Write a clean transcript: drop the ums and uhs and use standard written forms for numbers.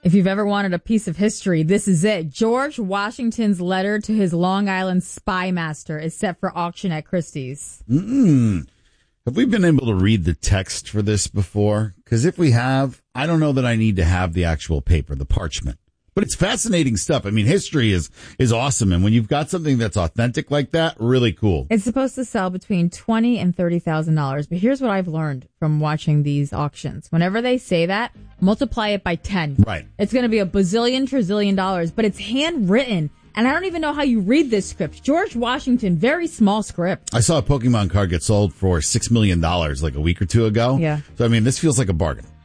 If you've ever wanted a piece of history, this is it. George Washington's letter to his Long Island spy master is set for auction at Christie's. Have we been able to read the text for this before? Because if we have, I don't know that I need to have the actual paper, the parchment. But it's fascinating stuff. I mean, history is awesome. And when you've got something that's authentic like that, really cool. It's supposed to sell between $20,000 and $30,000. But here's what I've learned from watching these auctions. Whenever they say that, multiply it by 10. Right. It's going to be a bazillion, trizillion dollars. But it's handwritten. And I don't even know how you read this script. George Washington, very small script. I saw a Pokemon card get sold for $6 million like a week or two ago. Yeah. So, I mean, this feels like a bargain.